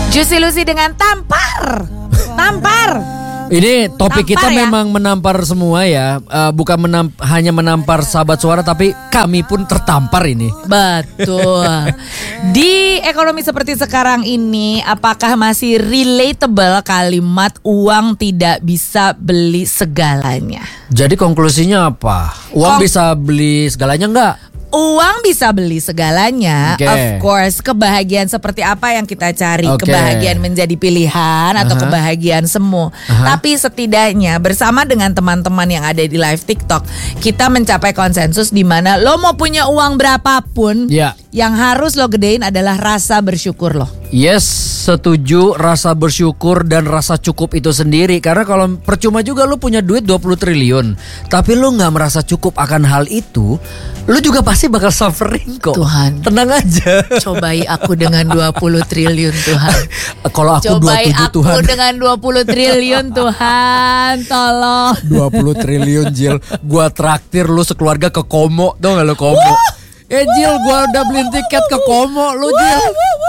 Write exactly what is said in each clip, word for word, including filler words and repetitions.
Juicy Lucy dengan tampar. Tampar. Ini topik Tampar kita ya? memang menampar semua ya. Uh, bukan menamp- hanya menampar sahabat suara, tapi kami pun tertampar ini. Betul. Di ekonomi seperti sekarang ini, apakah masih relatable kalimat uang tidak bisa beli segalanya? Jadi konklusinya apa? Uang Kong- bisa beli segalanya enggak? Uang bisa beli segalanya, Oke. of course. Kebahagiaan seperti apa yang kita cari? Oke. Kebahagiaan menjadi pilihan atau Aha. kebahagiaan semu. Aha. Tapi setidaknya bersama dengan teman-teman yang ada di live TikTok, kita mencapai konsensus di mana lo mau punya uang berapapun, Ya. yang harus lo gedein adalah rasa bersyukur lo. Yes, setuju. Rasa bersyukur dan rasa cukup itu sendiri. Karena kalau percuma juga lu punya duit dua puluh triliun, tapi lu gak merasa cukup akan hal itu, lu juga pasti bakal suffering kok. Tuhan, tenang aja. cobai aku dengan dua puluh triliun Tuhan. Kalau aku Cobai dua puluh tujuh aku Tuhan. dengan dua puluh triliun Tuhan, tolong. dua puluh triliun Jil. Gua traktir lu sekeluarga ke Komo. Tau gak lu Komo? Eh Jil, gua udah beliin tiket ke Komo lu Jil.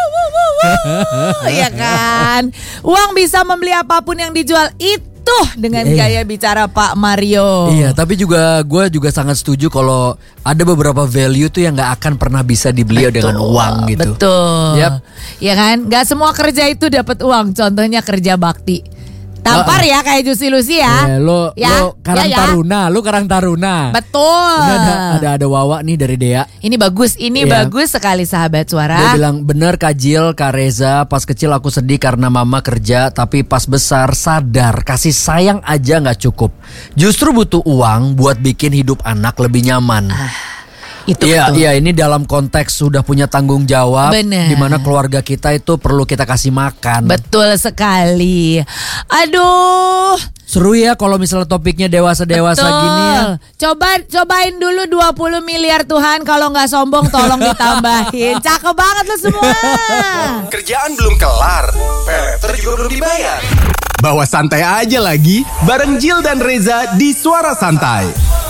Iya kan. Uang bisa membeli apapun yang dijual itu dengan Iya. gaya bicara Pak Mario. Iya, tapi juga gue juga sangat setuju kalau ada beberapa value tuh yang nggak akan pernah bisa dibeli dengan uang gitu. Betul. Yap. Ya kan? Gak semua kerja itu dapat uang. Contohnya kerja bakti. Tampar Uh-uh. ya kayak Juicy Lucy ya. Eh, lo, ya. lo Karang ya, ya. Taruna, lo Karang Taruna. Betul. Ini ada ada ada Wawa nih dari Dea. Ini bagus, ini Iya. bagus sekali sahabat Dia suara. bilang bener Kak Jil, Kak Reza, pas kecil aku sedih karena mama kerja, tapi pas besar sadar kasih sayang aja nggak cukup. Justru butuh uang buat bikin hidup anak lebih nyaman. Itu Iya, betul. iya ini dalam konteks sudah punya tanggung jawab, Bener. di mana keluarga kita itu perlu kita kasih makan. Betul sekali. Aduh. Seru ya kalau misalnya topiknya dewasa-dewasa Betul. gini ya. Coba cobain dulu dua puluh miliar Tuhan, kalau nggak sombong tolong ditambahin. Cakep banget lo semua. Kerjaan belum kelar, peleter juga belum dibayar. Bawa santai aja lagi, bareng Jil dan Reza di Suara Santai.